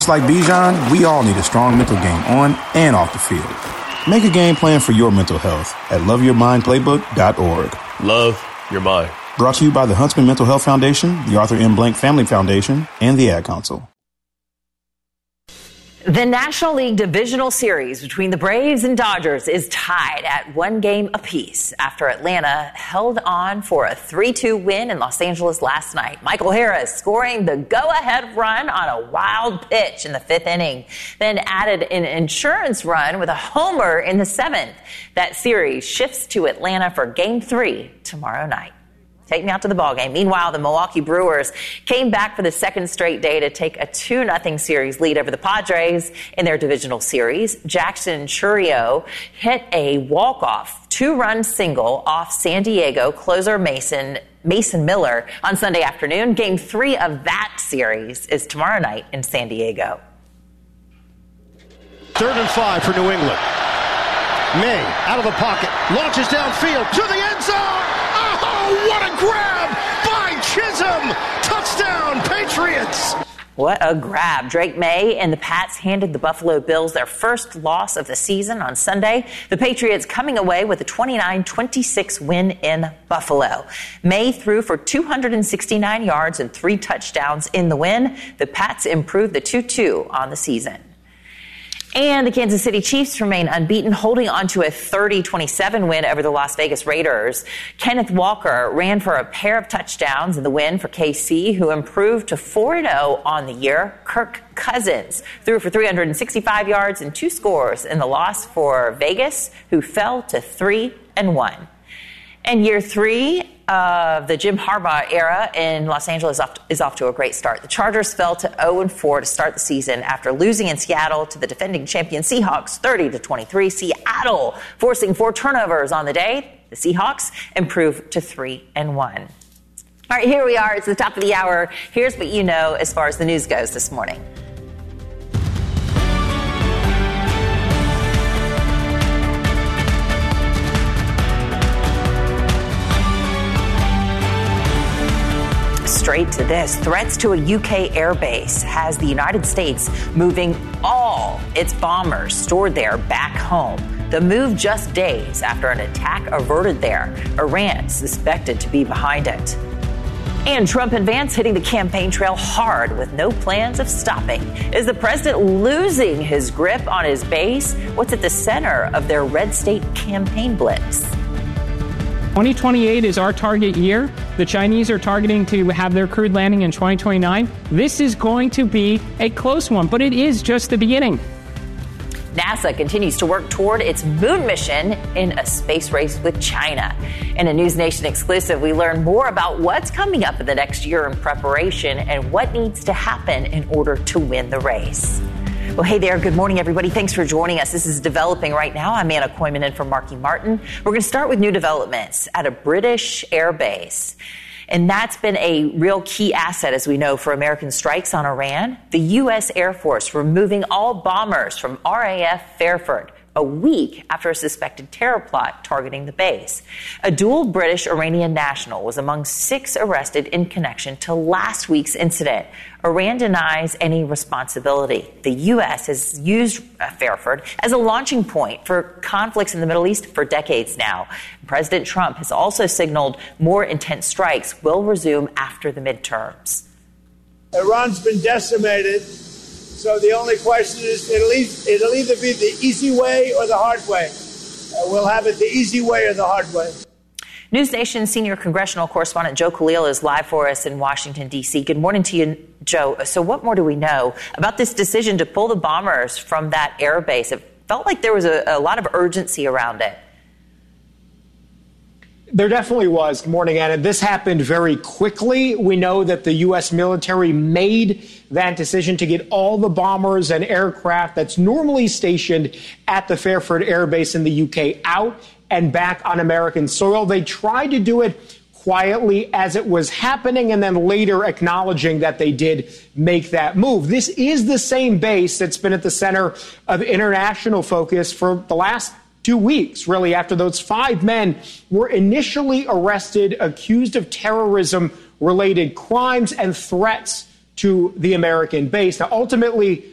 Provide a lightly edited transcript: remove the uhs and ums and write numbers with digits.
Just like Bijan, we all need a strong mental game on and off the field. Make a game plan for your mental health at loveyourmindplaybook.org. Love your mind. Brought to you by the Huntsman Mental Health Foundation, the Arthur M. Blank Family Foundation, and the Ad Council. The National League Divisional Series between the Braves and Dodgers is tied at 1 game apiece after Atlanta held on for a 3-2 win in Los Angeles last night. Michael Harris scoring the go-ahead run on a wild pitch in the 5th inning, then added an insurance run with a homer in the 7th. That series shifts to Atlanta for Game 3 tomorrow night. Take me out to the ballgame. Meanwhile, the Milwaukee Brewers came back for the second straight day to take a 2-0 series lead over the Padres in their divisional series. Jackson Chourio hit a walk-off 2-run single off San Diego closer Mason Miller on Sunday afternoon. Game 3 of that series is tomorrow night in San Diego. 3rd and 5 for New England. May out of the pocket, launches downfield to the end zone. Oh, what a grab by Chisholm! Touchdown, Patriots! What a grab. Drake May and the Pats handed the Buffalo Bills their first loss of the season on Sunday. The Patriots coming away with a 29-26 win in Buffalo. May threw for 269 yards and 3 touchdowns in the win. The Pats improved the 2-2 on the season. And the Kansas City Chiefs remain unbeaten, holding on to a 30-27 win over the Las Vegas Raiders. Kenneth Walker ran for a pair of touchdowns in the win for KC, who improved to 4-0 on the year. Kirk Cousins threw for 365 yards and 2 scores in the loss for Vegas, who fell to 3-1. And year 3 of the Jim Harbaugh era in Los Angeles is off to a great start. The Chargers fell to 0-4 to start the season after losing in Seattle to the defending champion Seahawks 30-23. Seattle forcing 4 turnovers on the day. The Seahawks improved to 3-1. All right, here we are. It's the top of the hour. Here's what you know as far as the news goes this morning. Straight to this. Threats to a UK airbase has the United States moving all its bombers stored there back home. The move just days after an attack averted there. Iran suspected to be behind it. And Trump and Vance hitting the campaign trail hard with no plans of stopping. Is the president losing his grip on his base? What's at the center of their red state campaign blitz? 2028 is our target year. The Chinese are targeting to have their crewed landing in 2029. This is going to be a close one, but it is just the beginning. NASA continues to work toward its moon mission in a space race with China. In a News Nation exclusive, we learn more about what's coming up in the next year in preparation and what needs to happen in order to win the race. Well, hey there. Good morning, everybody. Thanks for joining us. This is Developing Right Now. I'm Anna Koyman in for Marky Martin. We're going to start with new developments at a British air base. And that's been a real key asset, as we know, for American strikes on Iran. The U.S. Air Force removing all bombers from RAF Fairford a week after a suspected terror plot targeting the base. A dual British-Iranian national was among 6 arrested in connection to last week's incident. Iran denies any responsibility. The U.S. has used Fairford as a launching point for conflicts in the Middle East for decades now. President Trump has also signaled more intense strikes will resume after the midterms. Iran's been decimated. So the only question is, it'll either be the easy way or the hard way. We'll have it the easy way or the hard way. News Nation senior congressional correspondent Joe Khalil is live for us in Washington, D.C. Good morning to you, Joe. So what more do we know about this decision to pull the bombers from that air base? It felt like there was a lot of urgency around it. There definitely was. Good morning, Anna. This happened very quickly. We know that the U.S. military made that decision to get all the bombers and aircraft that's normally stationed at the Fairford Air Base in the U.K. out and back on American soil. They tried to do it quietly as it was happening and then later acknowledging that they did make that move. This is the same base that's been at the center of international focus for the last 2 weeks, really, after those 5 men were initially arrested, accused of terrorism-related crimes and threats to the American base. Now, ultimately,